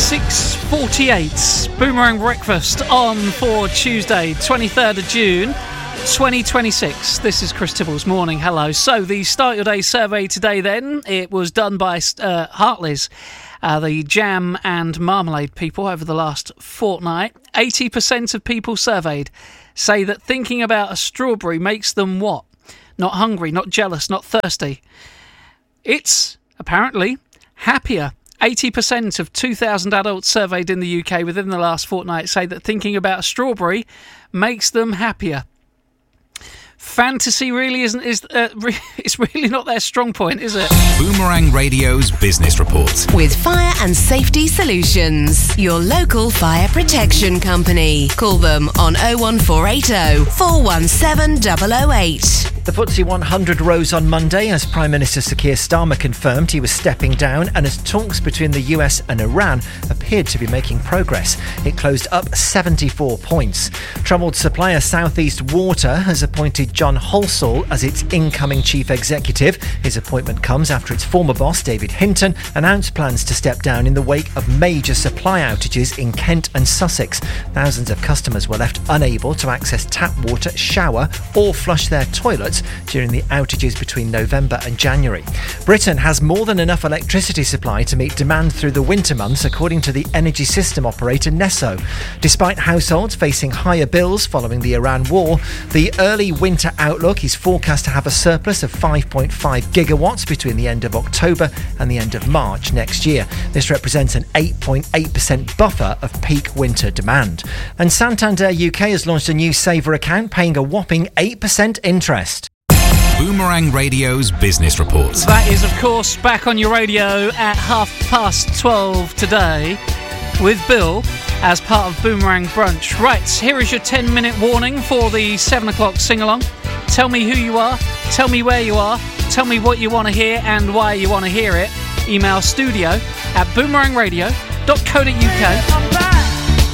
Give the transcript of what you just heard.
6:48. Boomerang Breakfast on for Tuesday, 23rd of June, 2026. This is Chris Tibble's Morning. Hello. So the Start Your Day survey today then, it was done by Hartley's, the jam and marmalade people over the last fortnight. 80% of people surveyed say that thinking about a strawberry makes them what? Not hungry, not jealous, not thirsty. It's apparently happier. 80% of 2,000 adults surveyed in the UK within the last fortnight say that thinking about a strawberry makes them happier. Fantasy really it's really not their strong point, is it? Boomerang Radio's Business Report. With Fire and Safety Solutions, your local fire protection company. Call them on 01480 417 008. The FTSE 100 rose on Monday as Prime Minister Sir Keir Starmer confirmed he was stepping down and as talks between the US and Iran appeared to be making progress. It closed up 74 points. Troubled supplier South East Water has appointed John Halsall as its incoming chief executive. His appointment comes after its former boss, David Hinton, announced plans to step down in the wake of major supply outages in Kent and Sussex. Thousands of customers were left unable to access tap water, shower or flush their toilets during the outages between November and January. Britain has more than enough electricity supply to meet demand through the winter months, according to the energy system operator NESO. Despite households facing higher bills following the Iran war, the early winter outlook is forecast to have a surplus of 5.5 gigawatts between the end of October and the end of March next year. This represents an 8.8% buffer of peak winter demand. And Santander UK has launched a new saver account paying a whopping 8% interest. Boomerang Radio's Business Report. That is, of course, back on your radio at 12:30 today with Bill as part of Boomerang Brunch. Right, here is your 10-minute warning for the 7 o'clock sing-along. Tell me who you are, tell me where you are, tell me what you want to hear and why you want to hear it. Email studio@boomerangradio.co.uk.